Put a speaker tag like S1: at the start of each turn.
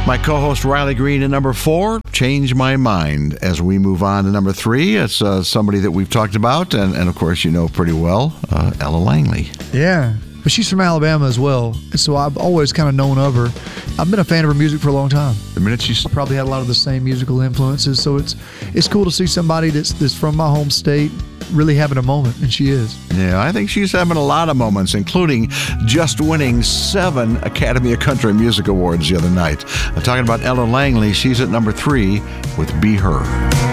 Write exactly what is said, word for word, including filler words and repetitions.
S1: My co-host Riley Green at number four, Change My Mind. As we move on to number three, it's uh, somebody that we've talked about, and, and of course you know pretty well, uh, Ella Langley.
S2: Yeah, but she's from Alabama as well, so I've always kind of known of her. I've been a fan of her music for a long time.
S1: The minute she's
S2: probably had a lot of the same musical influences, so it's it's cool to see somebody that's that's from my home state really having a moment, and she is.
S1: Yeah, I think she's having a lot of moments, including just winning seven Academy of Country Music Awards the other night. I'm talking about Ella Langley. She's at number three with Be Her.